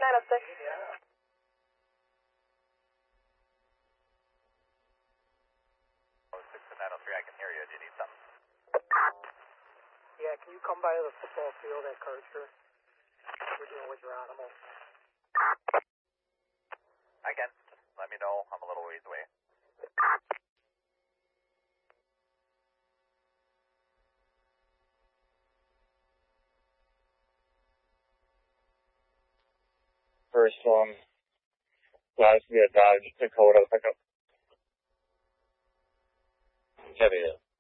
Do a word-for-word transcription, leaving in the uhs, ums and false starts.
nine oh six. oh six to nine oh three, I can hear you. Do you need something? Yeah, can you come by the football field at Karcher? We're dealing with your animal. I can. Just let me know. I'm a little ways away. First one, last via Dodge Dakota pickup. Heavy.